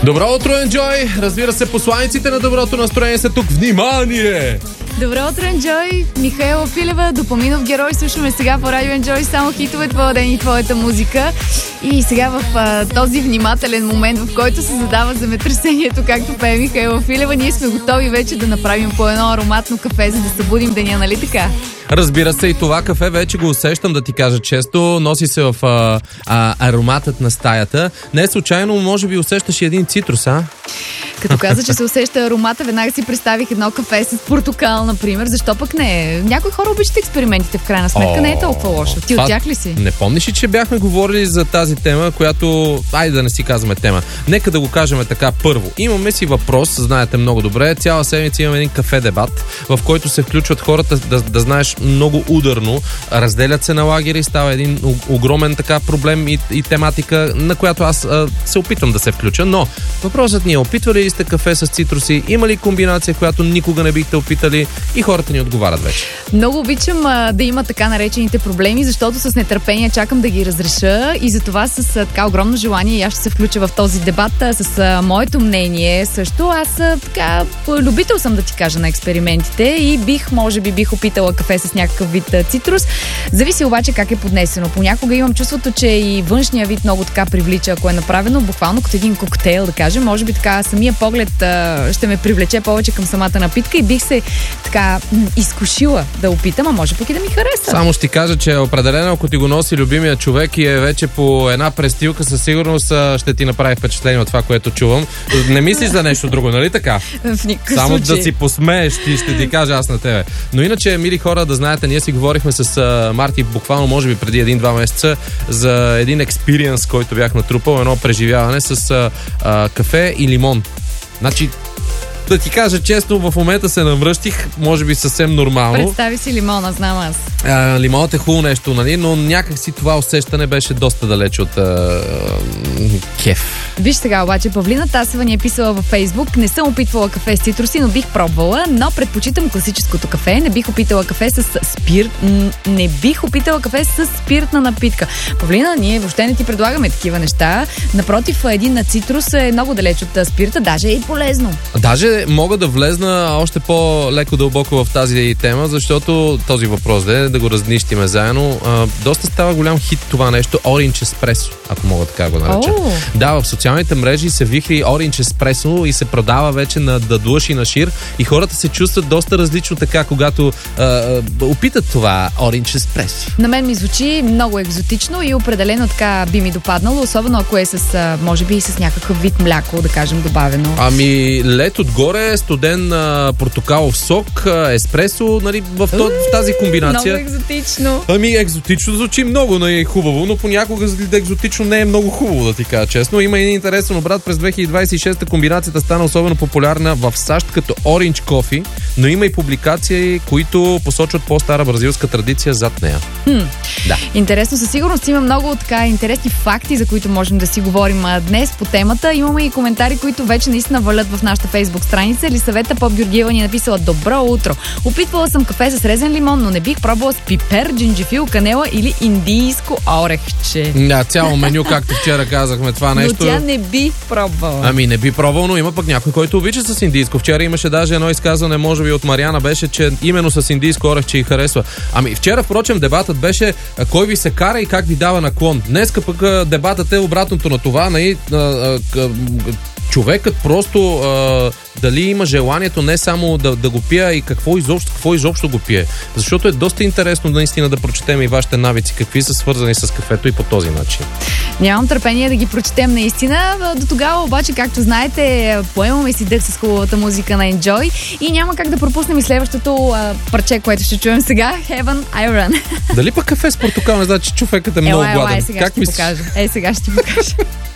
Добро утро, Enjoy! Разбира се, посланиците на доброто настроение са тук. Внимание! Добро утро, Enjoy! Михаела Филева, Допаминов герой. Слушаме сега по Радио Enjoy само хитове твоя ден и твоята музика. И сега в този внимателен момент, в който се задава земетресението, както пее Михаела Филева, ние сме готови вече да направим по едно ароматно кафе, за да събудим деня, нали така? Разбира се, и това кафе вече го усещам, да ти кажа често. Носи се в ароматът на стаята. Не случайно, може би усещаш и един цитрус, а? Като каза, че се усеща аромата, веднага си представих едно кафе с портокал, например. Защо пък не? Някои хора обичат експериментите, в крайна сметка не е толкова лошо. Ти от тях ли си? Не помниш ли, че бяхме говорили за тази тема, която... Айде да не си казваме тема. Нека да го кажем така първо. Имаме си въпрос, знаете много добре. Цяла седмица имаме един кафе дебат, в който се включват хората, да знаеш, много ударно. Разделят се на лагери, става един огромен така проблем и тематика, на която аз се опитвам да се включа. Но въпросът ни е: опитвали ли сте кафе с цитруси? Има ли комбинация, която никога не бихте опитали? И хората ни отговарят вече. Много обичам да има така наречените проблеми, защото с нетърпение чакам да ги разреша и затова с така огромно желание и аз ще се включа в този дебат с моето мнение също. Аз така любител съм, да ти кажа, на експериментите и може би бих опитала кафе с някакъв вид цитрус. Зависи обаче как е поднесено. Понякога имам чувството, че и външния вид много така привлича, ако е направено буквално като един коктейл, да кажем. Може би така самия поглед ще ме привлече повече към самата напитка и бих се така изкушила да опитам, а може пък и да ми хареса. Само ще ти кажа, че определено, ако ти го носи любимия човек и е вече по една престилка, със сигурност ще ти направи впечатление от това, което чувам. Не мислиш за нещо друго, нали така? В никакъв Само случай. да си посмееш, ще ти кажа аз на тебе. Но иначе, мили хора, да знаете, ние си говорихме с Марти буквално, може би преди 1-2 месеца, за един експириенс, който бях натрупал, едно преживяване с кафе и лимон. Значи, да ти кажа честно, в момента се намръщих, може би съвсем нормално. Представи си лимона, знам аз. Лимонът е хубаво нещо, нали? Но някак си това усещане беше доста далеч от кеф. Виж сега обаче, Павлина Тасева ни е писала във Фейсбук: не съм опитвала кафе с цитруси, но бих пробвала, но предпочитам класическото кафе. Не бих опитала кафе с спирт. Не бих опитала кафе с спиртна напитка. Павлина, ние въобще не ти предлагаме такива неща. Напротив, един на цитрус е много далеч от спирта, даже е и полезно. Даже мога да влезна още по-леко дълбоко в тази тема, защото този въпрос да го разнищиме заедно. Доста става голям хит това нещо, Orange Espresso, ако мога така го нареча. Да, в социалните мрежи се вихри Orange Espresso и се продава вече на дадлъж и на шир и хората се чувстват доста различно така, когато опитат това Orange Espresso. На мен ми звучи много екзотично и определено така би ми допаднало, особено ако е с, може би и с някакъв вид мляко, да кажем, добавено. Ами, лед отгоре, студен портокалов сок, еспресо, нали, в тази комбинация. Много екзотично. Ами, екзотично звучи много, но е хубаво, но понякога екзотично не е много хубаво, да ти кажа честно. Има един интересен обрат. През 2026 комбинацията стана особено популярна в САЩ като Orange Coffee, но има и публикации, които посочват по-стара бразилска традиция зад нея. Да. Интересно, със сигурност има много така интересни факти, за които можем да си говорим днес по темата. Имаме и коментари, които вече наистина валят в нашата Фейсбук страница. Елисавета Поп Георгиева ни е написала: добро утро. Опитвала съм кафе с резен лимон, но не бих пробвала с пипер, джинджифил, канела или индийско орехче. Да, цяло меню, както вчера казахме това нещо. Но тя не би пробвала. Ами не би пробвал, но има пък някой, който обича с индийско. Вчера имаше даже едно изказване, може би от Мариана, беше, че именно с индийско орехче и харесва. Ами вчера, впрочем, дебатът беше кой ви се кара и как ви дава наклон. Днеска пък дебатът е обратното на това. Човекът просто дали има желанието не само да го пие, и какво изобщо го пие. Защото е доста интересно наистина да прочетем и вашите навици, какви са свързани с кафето и по този начин. Нямам търпение да ги прочетем наистина. До тогава обаче, както знаете, поемаме си дъх с хубавата музика на Enjoy и няма как да пропуснем и следващото парче, което ще чуем сега. Heaven I Run. Дали пък кафе с портокал? Не значи, че човекът е много гладен. Сега ще ти покажа.